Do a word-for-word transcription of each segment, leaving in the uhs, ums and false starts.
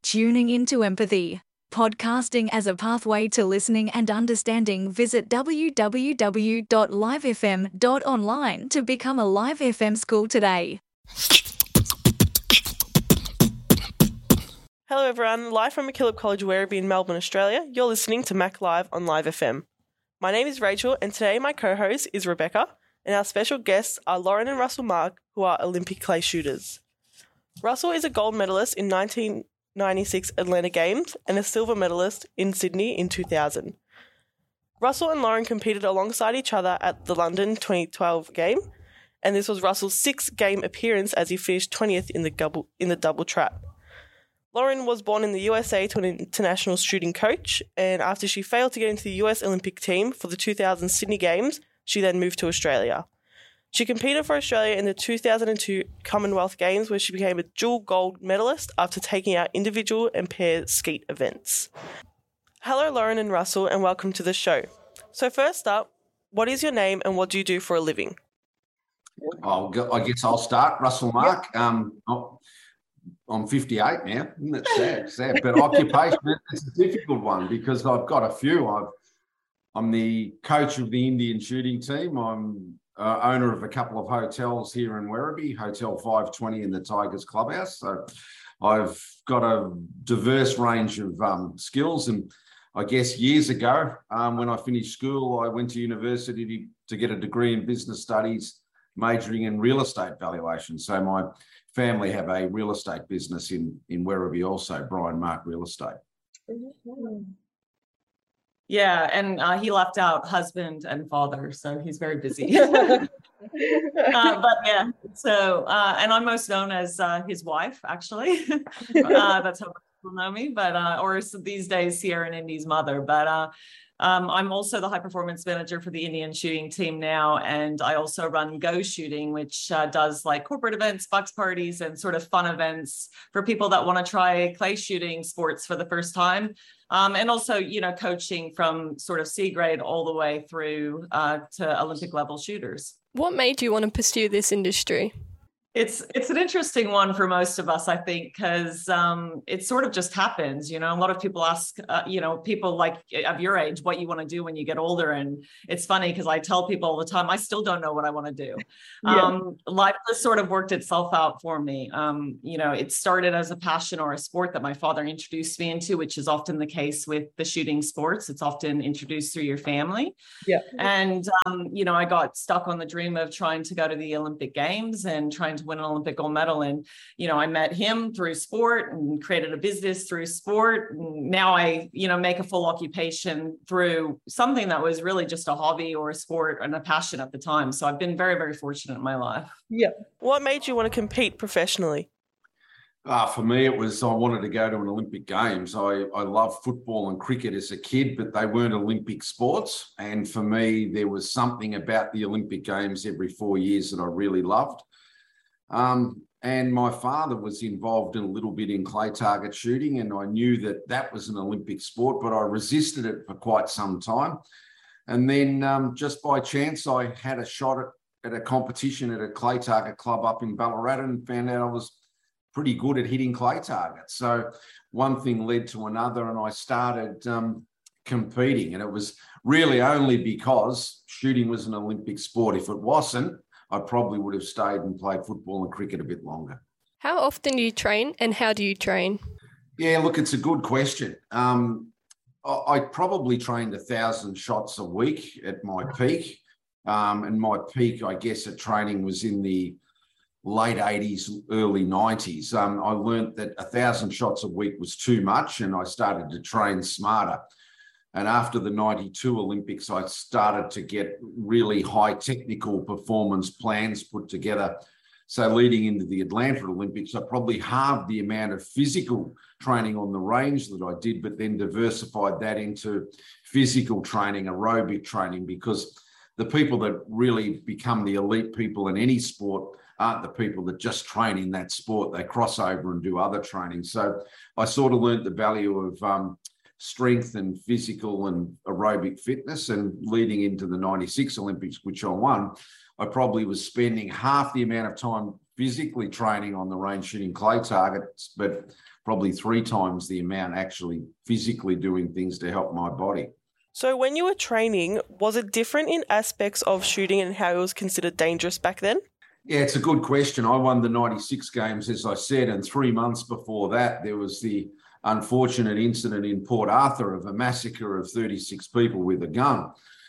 Tuning into empathy. Podcasting as a pathway to listening and understanding. Visit w w w dot live f m dot online to become a Live F M school today. Hello everyone, live from MacKillop College Werribee in Melbourne, Australia. You're listening to Mac Live on Live F M. My name is Rachel and today my co-host is Rebecca and our special guests are Lauren and Russell Mark, who are Olympic clay shooters. Russell is a gold medalist in nineteen ninety-six Atlanta Games and a silver medalist in Sydney in two thousand. Russell and Lauren competed alongside each other at the London twenty twelve game, and this was Russell's sixth game appearance as he finished twentieth in the double, in the double trap. Lauren was born in the U S A to an international shooting coach, and after she failed to get into the U S Olympic team for the two thousand Sydney Games, she then moved to Australia. She competed for Australia in the two thousand two Commonwealth Games, where she became a dual gold medalist after taking out individual and pair skeet events. Hello, Lauren and Russell, and welcome to the show. So first up, what is your name and what do you do for a living? I'll go, I guess I'll start. Russell Mark. Yep. Um, I'm fifty-eight now. Isn't it sad? Sad. But occupation, it's a difficult one because I've got a few. I've, I'm the coach of the Indian shooting team. I'm uh, owner of a couple of hotels here in Werribee, Hotel five twenty in the Tigers Clubhouse. So I've got a diverse range of um, skills. And I guess years ago, um, when I finished school, I went to university to, to get a degree in business studies, majoring in real estate valuation. So my family have a real estate business in, in Werribee also, Brian Mark Real Estate. Yeah, and uh, he left out husband and father, so he's very busy. uh, but yeah, so, uh, and I'm most known as uh, his wife, actually. uh, that's how people know me, but, uh, or these days, Sierra and Indy's mother. But uh, Um, I'm also the high performance manager for the Indian shooting team now, and I also run Go Shooting, which uh, does like corporate events, bucks parties, and sort of fun events for people that want to try clay shooting sports for the first time. Um, and also, you know, coaching from sort of C grade all the way through uh, to Olympic level shooters. What made you want to pursue this industry? It's it's an interesting one for most of us, I think, because um, it sort of just happens. You know, a lot of people ask, uh, you know, people like of your age, what you want to do when you get older. And it's funny because I tell people all the time, I still don't know what I want to do. Yeah. Um, life has sort of worked itself out for me. Um, you know, it started as a passion or a sport that my father introduced me into, which is often the case with the shooting sports. It's often introduced through your family. Yeah. And, um, you know, I got stuck on the dream of trying to go to the Olympic Games and trying to win an Olympic gold medal. And, you know, I met him through sport and created a business through sport. And now I, you know, make a full occupation through something that was really just a hobby or a sport and a passion at the time. So I've been very, very fortunate in my life. Yeah. What made you want to compete professionally? Uh, for me, it was I wanted to go to an Olympic Games. I, I loved football and cricket as a kid, but they weren't Olympic sports. And for me, there was something about the Olympic Games every four years that I really loved. Um, and my father was involved in a little bit in clay target shooting, and I knew that that was an Olympic sport, but I resisted it for quite some time. And then um, just by chance, I had a shot at, at a competition at a clay target club up in Ballarat and found out I was pretty good at hitting clay targets. So one thing led to another, and I started um, competing. And it was really only because shooting was an Olympic sport. If it wasn't, I probably would have stayed and played football and cricket a bit longer. How often do you train and how do you train? Yeah, look, it's a good question. Um, I, I probably trained a thousand shots a week at my peak. Um, and my peak, I guess, at training was in the late eighties, early nineties. Um, I learned that a thousand shots a week was too much and I started to train smarter. And after the ninety-two Olympics, I started to get really high technical performance plans put together. So leading into the Atlanta Olympics, I probably halved the amount of physical training on the range that I did, but then diversified that into physical training, aerobic training, because the people that really become the elite people in any sport aren't the people that just train in that sport. They cross over and do other training. So I sort of learned the value of um, strength and physical and aerobic fitness. And leading into the ninety-six Olympics, which I won, I probably was spending half the amount of time physically training on the range shooting clay targets, but probably three times the amount actually physically doing things to help my body. So when you were training, was it different in aspects of shooting and how it was considered dangerous back then? Yeah, it's a good question. I won the ninety-six games, as I said, and three months before that, there was the unfortunate incident in Port Arthur of a massacre of thirty-six people with a gun.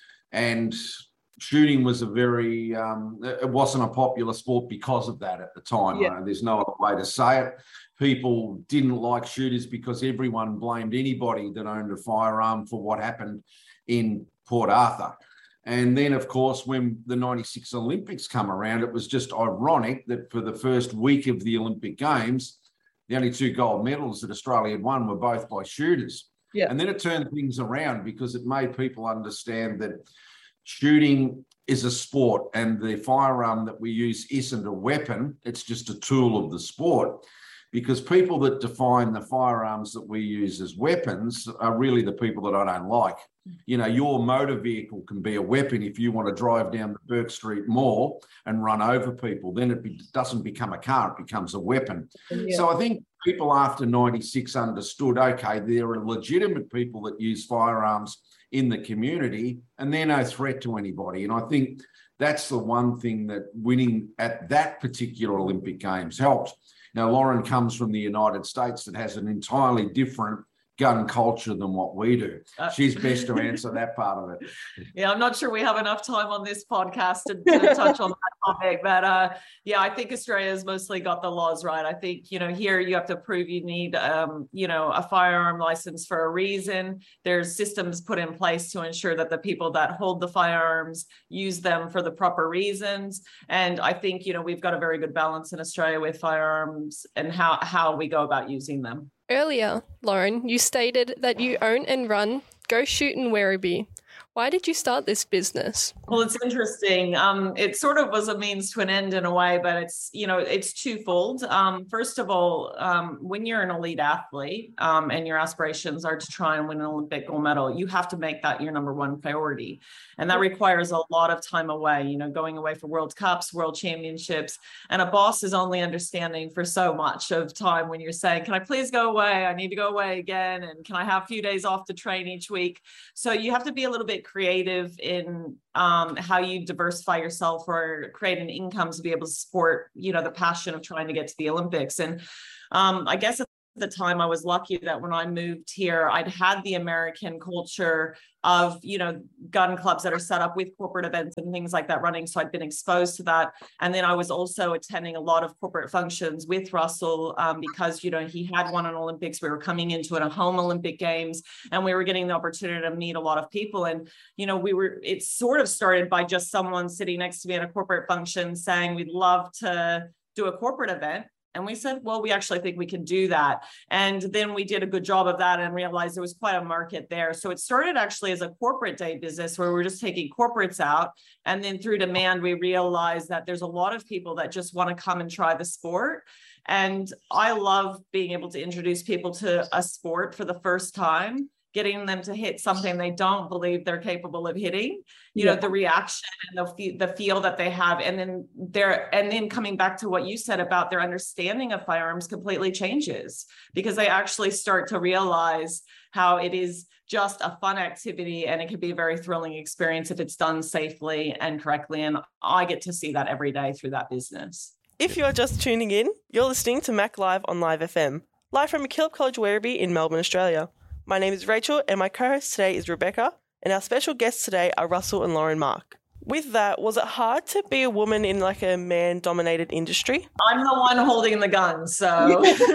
And shooting was a very, um, it wasn't a popular sport because of that at the time. Yeah. Uh, there's no other way to say it. People didn't like shooters because everyone blamed anybody that owned a firearm for what happened in Port Arthur. And then, of course, when the ninety-six Olympics come around, it was just ironic that for the first week of the Olympic Games, the only two gold medals that Australia had won were both by shooters. Yeah. And then it turned things around because it made people understand that shooting is a sport and the firearm that we use isn't a weapon, it's just a tool of the sport. Because people that define the firearms that we use as weapons are really the people that I don't like. You know, your motor vehicle can be a weapon if you want to drive down the Burke Street Mall and run over people. Then it be, doesn't become a car, it becomes a weapon. Yeah. So I think people after ninety-six understood, okay, there are legitimate people that use firearms in the community and they're no threat to anybody. And I think that's the one thing that winning at that particular Olympic Games helped. Now, Lauren comes from the United States that has an entirely different gun culture than what we do. Uh, She's best to answer that part of it. Yeah, I'm not sure we have enough time on this podcast to, to touch on that topic, but uh, yeah, I think Australia's mostly got the laws right. I think, you know, here you have to prove you need, um, you know, a firearm license for a reason. There's systems put in place to ensure that the people that hold the firearms use them for the proper reasons. And I think, you know, we've got a very good balance in Australia with firearms and how, how we go about using them. Earlier, Lauren, you stated that you own and run Go Shoot in Werribee. Why did you start this business? Well, it's interesting. Um, it sort of was a means to an end in a way, but it's, you know, it's twofold. Um, first of all, um, when you're an elite athlete um, and your aspirations are to try and win an Olympic gold medal, you have to make that your number one priority. And that requires a lot of time away, you know, going away for World Cups, World Championships. And a boss is only understanding for so much of time when you're saying, can I please go away? I need to go away again. And can I have a few days off to train each week? So you have to be a little bit creative in um, how you diversify yourself or create an income to be able to support, you know, the passion of trying to get to the Olympics. And um, I guess at the time I was lucky that when I moved here, I'd had the American culture of, you know, gun clubs that are set up with corporate events and things like that running. So I'd been exposed to that. And then I was also attending a lot of corporate functions with Russell um, because, you know, he had won an Olympics. We were coming into it, a home Olympic Games, and we were getting the opportunity to meet a lot of people. And, you know, we were, it sort of started by just someone sitting next to me at a corporate function saying, we'd love to do a corporate event. And we said, well, we actually think we can do that. And then we did a good job of that and realized there was quite a market there. So it started actually as a corporate day business where we were just taking corporates out. And then through demand, we realized that there's a lot of people that just want to come and try the sport. And I love being able to introduce people to a sport for the first time, getting them to hit something they don't believe they're capable of hitting, you yeah. know, the reaction and the, the feel that they have. And then they're, and then coming back to what you said about their understanding of firearms completely changes because they actually start to realize how it is just a fun activity and it can be a very thrilling experience if it's done safely and correctly. And I get to see that every day through that business. If you're just tuning in, you're listening to Mac Live on Live F M, live from MacKillop College Werribee in Melbourne, Australia. My name is Rachel and my co-host today is Rebecca, and our special guests today are Russell and Lauren Mark. With that, was it hard to be a woman in like a man-dominated industry? I'm the one holding the gun, so... I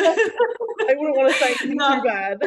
wouldn't want to say anything no. too bad.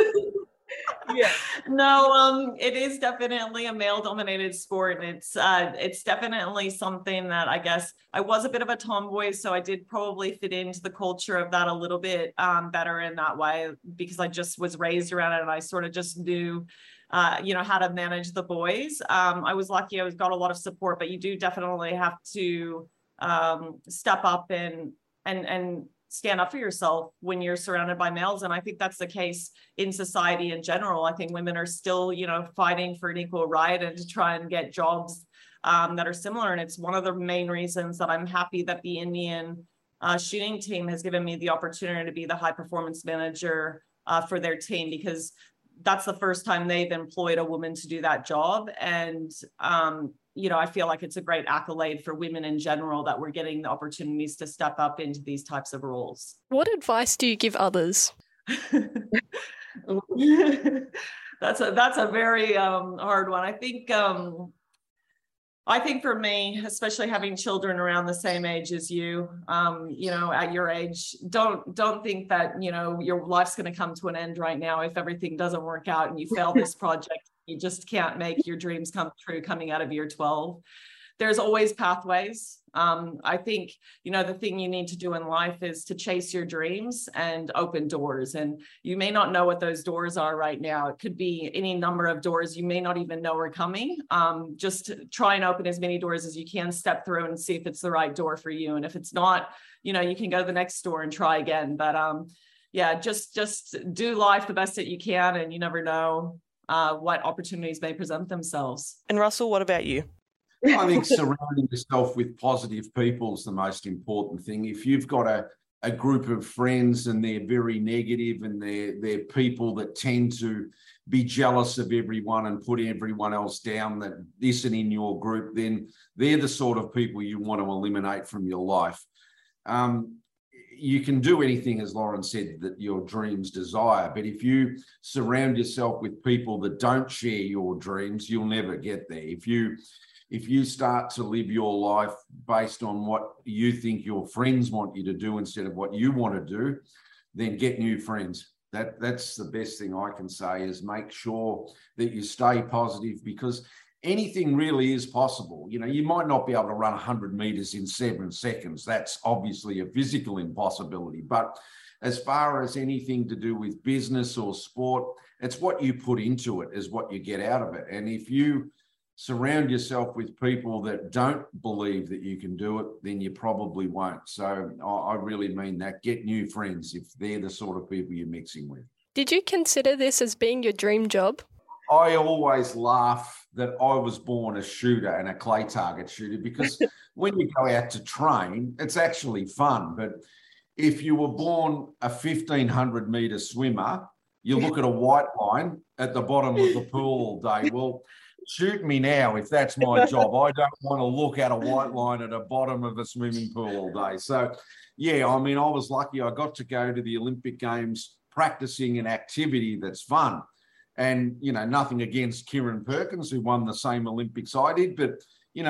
Yeah. No, um, it is definitely a male-dominated sport. And it's uh, it's definitely something that I guess I was a bit of a tomboy, so I did probably fit into the culture of that a little bit um, better in that way because I just was raised around it and I sort of just knew, uh, you know, how to manage the boys. Um, I was lucky; I was got a lot of support, but you do definitely have to um, step up and and and. stand up for yourself when you're surrounded by males. And I think that's the case in society in general. I think women are still, you know, fighting for an equal right and to try and get jobs um, that are similar. And it's one of the main reasons that I'm happy that the Indian uh, shooting team has given me the opportunity to be the high performance manager uh, for their team, because that's the first time they've employed a woman to do that job. And, um, you know, I feel like it's a great accolade for women in general that we're getting the opportunities to step up into these types of roles. What advice do you give others? that's a that's a very um, hard one. I think um, I think for me, especially having children around the same age as you, um, you know, at your age, don't don't think that, you know, your life's going to come to an end right now if everything doesn't work out and you fail this project. You just can't make your dreams come true coming out of year twelve. There's always pathways. Um, I think, you know, the thing you need to do in life is to chase your dreams and open doors. And you may not know what those doors are right now. It could be any number of doors you may not even know are coming. Um, just try and open as many doors as you can, step through and see if it's the right door for you. And if it's not, you know, you can go to the next door and try again. But um, yeah, just, just do life the best that you can. And you never know uh, what opportunities may present themselves. And Russell, what about you? I think surrounding yourself with positive people is the most important thing. If you've got a, a group of friends and they're very negative and they're, they're people that tend to be jealous of everyone and put everyone else down that isn't in your group, then they're the sort of people you want to eliminate from your life. Um, you can do anything, as Lauren said, that your dreams desire. But if you surround yourself with people that don't share your dreams, you'll never get there. If you If you start to live your life based on what you think your friends want you to do instead of what you want to do, then get new friends. That, that's the best thing I can say, is make sure that you stay positive, because anything really is possible. You know, you might not be able to run one hundred meters in seven seconds. That's obviously a physical impossibility. But as far as anything to do with business or sport, it's what you put into it is what you get out of it. And if you surround yourself with people that don't believe that you can do it, then you probably won't. So I really mean that. Get new friends if they're the sort of people you're mixing with. Did you consider this as being your dream job? I always laugh that I was born a shooter and a clay target shooter, because when you go out to train, it's actually fun. But if you were born a fifteen hundred metre swimmer, you look at a white line at the bottom of the pool all day. Well, shoot me now if that's my job. I don't want to look at a white line at the bottom of a swimming pool all day. So, yeah, I mean, I was lucky. I got to go to the Olympic Games practicing an activity that's fun. And, you know, nothing against Kieran Perkins, who won the same Olympics I did, but